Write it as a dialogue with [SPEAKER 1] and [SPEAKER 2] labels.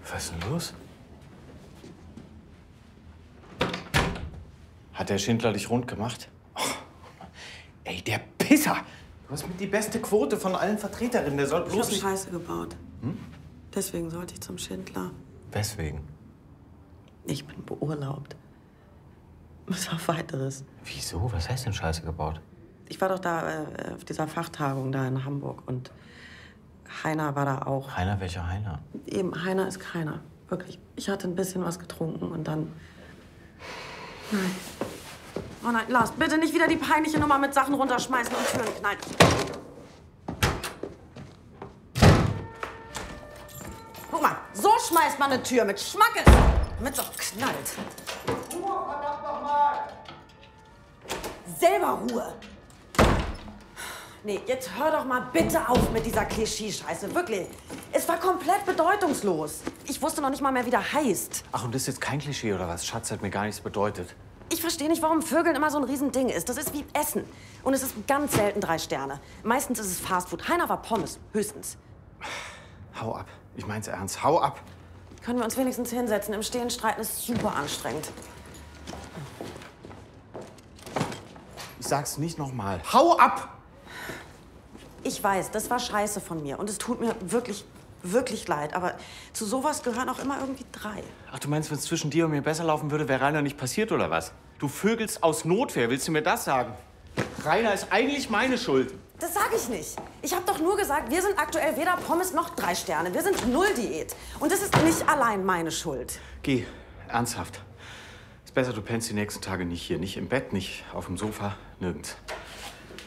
[SPEAKER 1] Was ist denn los? Hat der Schindler dich rund gemacht? Oh, ey, der Pisser! Du hast mit die beste Quote von allen Vertreterinnen. Der soll bloß
[SPEAKER 2] Ich hab Scheiße gebaut. Deswegen sollte ich zum Schindler.
[SPEAKER 1] Weswegen?
[SPEAKER 2] Ich bin beurlaubt. Was auf Weiteres.
[SPEAKER 1] Wieso? Was heißt denn Scheiße gebaut?
[SPEAKER 2] Ich war doch da auf dieser Fachtagung da in Hamburg und Heiner war da auch.
[SPEAKER 1] Heiner? Welcher Heiner?
[SPEAKER 2] Eben, Heiner ist keiner. Wirklich. Ich hatte ein bisschen was getrunken und dann... Nein. Oh nein, Lars, bitte nicht wieder die peinliche Nummer mit Sachen runterschmeißen und Türen knallen. Guck mal, so schmeißt man eine Tür mit Schmackes, damit es auch knallt.
[SPEAKER 3] Ruhe, verdammt noch mal!
[SPEAKER 2] Selber Ruhe. Nee, jetzt hör doch mal bitte auf mit dieser Klischee-Scheiße, wirklich. Es war komplett bedeutungslos. Ich wusste noch nicht mal mehr, wie der heißt.
[SPEAKER 1] Ach, und das ist jetzt kein Klischee oder was? Schatz hat mir gar nichts bedeutet.
[SPEAKER 2] Ich verstehe nicht, warum Vögeln immer so ein Riesending ist. Das ist wie Essen. Und es ist ganz selten 3 Sterne. Meistens ist es Fastfood. Heiner war Pommes, höchstens.
[SPEAKER 1] Hau ab. Ich mein's ernst. Hau ab.
[SPEAKER 2] Können wir uns wenigstens hinsetzen? Im Stehen streiten ist super anstrengend.
[SPEAKER 1] Ich sag's nicht nochmal. Hau ab!
[SPEAKER 2] Ich weiß, das war scheiße von mir. Und es tut mir wirklich, wirklich leid. Aber zu sowas gehören auch immer irgendwie 3.
[SPEAKER 1] Ach, du meinst, wenn es zwischen dir und mir besser laufen würde, wäre Rainer nicht passiert, oder was? Du vögelst aus Notwehr. Willst du mir das sagen? Rainer ist eigentlich meine Schuld.
[SPEAKER 2] Das sage ich nicht. Ich habe doch nur gesagt, wir sind aktuell weder Pommes noch 3 Sterne. Wir sind 0 Diät. Und das ist nicht allein meine Schuld.
[SPEAKER 1] Geh. Ernsthaft. Ist besser, du pennst die nächsten Tage nicht hier. Nicht im Bett, nicht auf dem Sofa, nirgends.